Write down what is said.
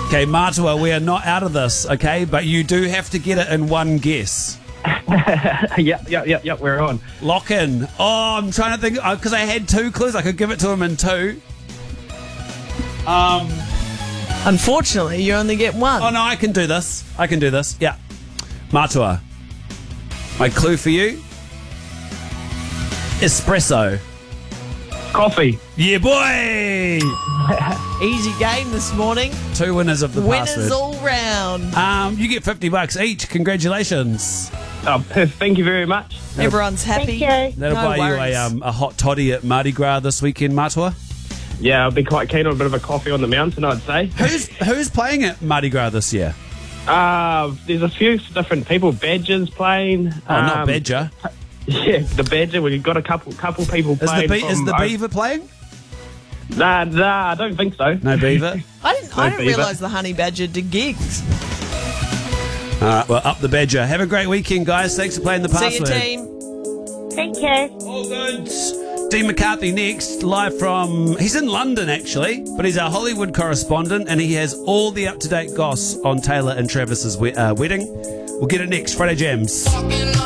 Okay, Matua, we are not out of this, okay? But you do have to get it in one guess. Yep, we're on. Lock in. Oh, I'm trying to think, because I had 2 clues. I could give it to him in 2. Unfortunately, you only get 1. Oh, no, I can do this. Yeah. Matua, my clue for you, espresso. Coffee. Yeah, boy! Easy game this morning. 2 winners of the Winners password. all round. You get $50 each. Congratulations. Oh, perfect. Thank you very much. Everyone's happy. Thank you. That'll No buy worries. you a hot toddy at Mardi Gras this weekend, Matua. Yeah, I'll be quite keen on a bit of a coffee on the mountain, I'd say. Who's playing at Mardi Gras this year? There's a few different people. Badger's playing. Oh, not Badger. Yeah, the Badger. We've got a couple people Is playing. is the Beaver playing? Nah, I don't think so. No Beaver. I didn't Beaver. realise the Honey Badger did gigs. All right, well, up the Badger. Have a great weekend, guys. Thanks for playing the password. See you, team. Thank you. All good. Dean McCarthy next, live from... He's in London, actually, but he's our Hollywood correspondent, and he has all the up-to-date goss on Taylor and Travis's wedding. We'll get it next. Friday Jams.